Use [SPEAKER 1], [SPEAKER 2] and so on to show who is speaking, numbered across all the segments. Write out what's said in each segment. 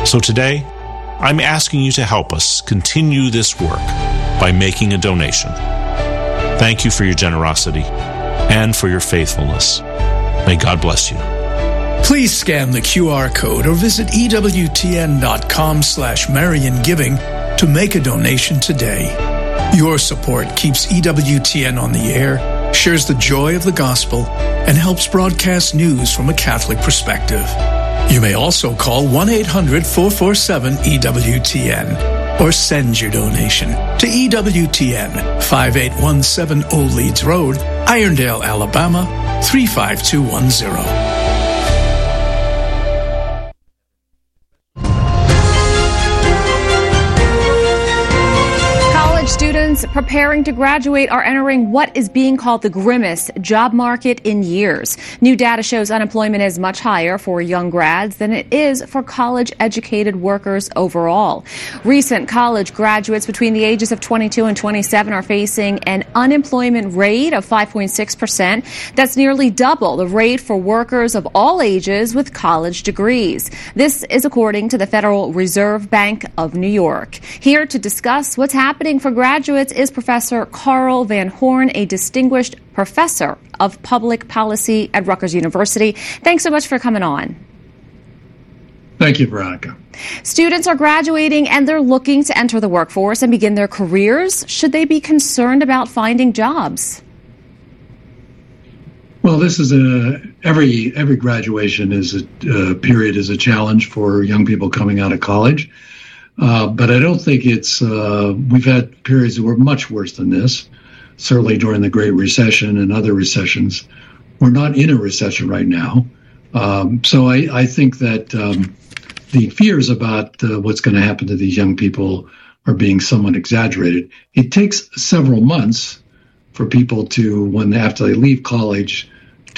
[SPEAKER 1] So today, I'm asking you to help us continue this work by making a donation. Thank you for your generosity and for your faithfulness. May God bless you.
[SPEAKER 2] Please scan the QR code or visit EWTN.com/MarionGiving to make a donation today. Your support keeps EWTN on the air, shares the joy of the gospel, and helps broadcast news from a Catholic perspective. You may also call 1-800-447-EWTN or send your donation to EWTN, 5817 Old Leeds Road, Irondale, Alabama, 35210.
[SPEAKER 3] Students preparing to graduate are entering what is being called the grimmest job market in years. New data shows unemployment is much higher for young grads than it is for college-educated workers overall. Recent college graduates between the ages of 22 and 27 are facing an unemployment rate of 5.6%. That's nearly double the rate for workers of all ages with college degrees. This is according to the Federal Reserve Bank of New York. Here to discuss what's happening for graduates is Professor Carl Van Horn, a distinguished professor of public policy at Rutgers University. Thanks so much for coming on.
[SPEAKER 4] Thank you, Veronica.
[SPEAKER 3] Students are graduating and they're looking to enter the workforce and begin their careers. Should they be concerned about finding jobs?
[SPEAKER 4] Well, this is every graduation is a period is a challenge for young people coming out of college. But I don't think we've had periods that were much worse than this, certainly during the Great Recession and other recessions. We're not in a recession right now. So I think that the fears about what's going to happen to these young people are being somewhat exaggerated. It takes several months for people to, after they leave college,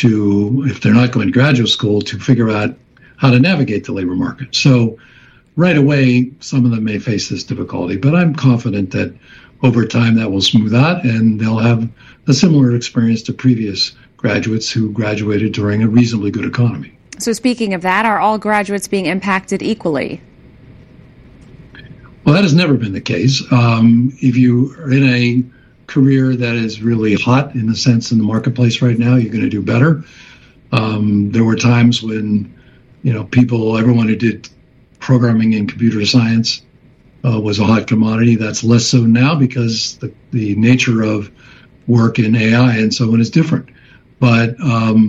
[SPEAKER 4] if they're not going to graduate school, to figure out how to navigate the labor market. So right away, some of them may face this difficulty, but I'm confident that over time that will smooth out and they'll have a similar experience to previous graduates who graduated during a reasonably good economy.
[SPEAKER 3] So speaking of that, are all graduates being impacted equally?
[SPEAKER 4] Well, that has never been the case. If you are in a career that is really hot in a sense in the marketplace right now, you're going to do better. There were times when, everyone who did programming and computer science was a hot commodity. That's less so now because the nature of work in AI and so on is different. But,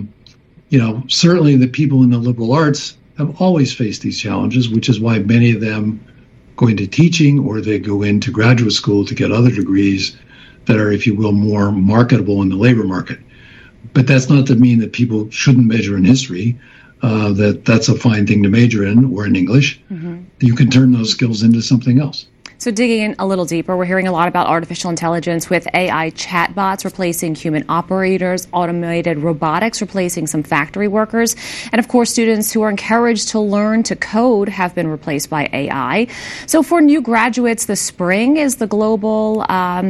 [SPEAKER 4] certainly the people in the liberal arts have always faced these challenges, which is why many of them go into teaching or they go into graduate school to get other degrees that are, if you will, more marketable in the labor market. But that's not to mean that people shouldn't major in history. That's a fine thing to major in, or in English. Mm-hmm. You can turn those skills into something else.
[SPEAKER 3] So digging in a little deeper, we're hearing a lot about artificial intelligence with AI chatbots replacing human operators, automated robotics replacing some factory workers, and of course students who are encouraged to learn to code have been replaced by AI. So for new graduates this spring, is the global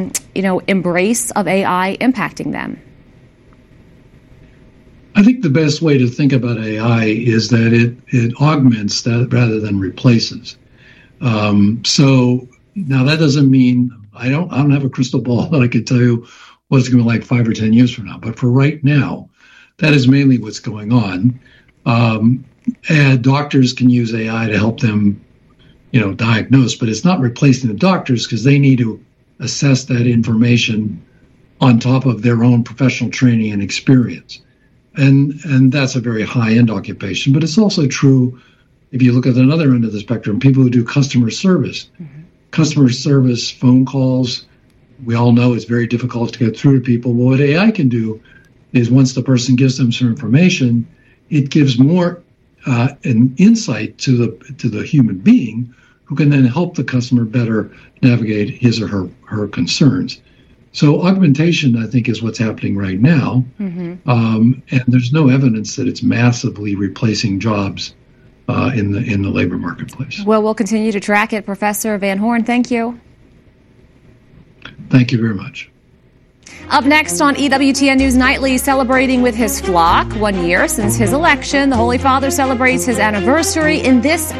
[SPEAKER 3] embrace of AI impacting them?
[SPEAKER 4] I think the best way to think about AI is that it augments that rather than replaces. So now that doesn't mean I don't have a crystal ball that I could tell you what it's going to be like 5 or 10 years from now. But for right now, that is mainly what's going on. And doctors can use AI to help them, diagnose, but it's not replacing the doctors because they need to assess that information on top of their own professional training and experience. And that's a very high-end occupation. But it's also true if you look at another end of the spectrum, people who do customer service. Mm-hmm. Customer service phone calls, we all know it's very difficult to get through to people. Well, what AI can do is once the person gives them some information, it gives more an insight to the human being who can then help the customer better navigate his or her concerns. So augmentation, I think, is what's happening right now. Mm-hmm. And there's no evidence that it's massively replacing jobs in the labor marketplace.
[SPEAKER 3] Well, we'll continue to track it. Professor Van Horn, thank you.
[SPEAKER 4] Thank you very much.
[SPEAKER 3] Up next on EWTN News Nightly, celebrating with his flock. 1 year since his election, the Holy Father celebrates his anniversary in this